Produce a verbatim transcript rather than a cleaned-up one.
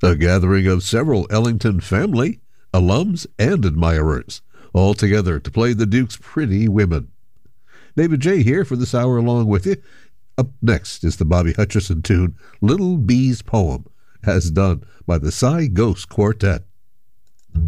A gathering of several Ellington family, alums, and admirers, all together to play the Duke's Pretty Women. David J. here for this hour along with you. Up next is the Bobby Hutcherson tune, Little Bee's Poem, as done by the Cy Ghost Quartet.